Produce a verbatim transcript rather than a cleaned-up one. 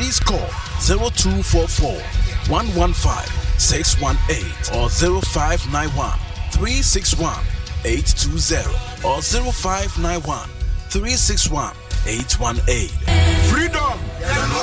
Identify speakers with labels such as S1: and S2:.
S1: please call zero two four four, one one five, six one eight or zero five nine one, three six one, eight two zero or zero five nine one, three six one, eight one eight. Freedom!